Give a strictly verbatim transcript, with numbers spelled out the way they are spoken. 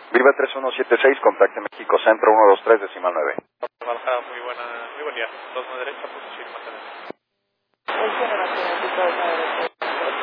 Viva tres uno siete seis, contacte México Centro uno dos tres decimal nueve. Guadalajara, muy buena, muy buen día. Dos derecha, posición y mantener.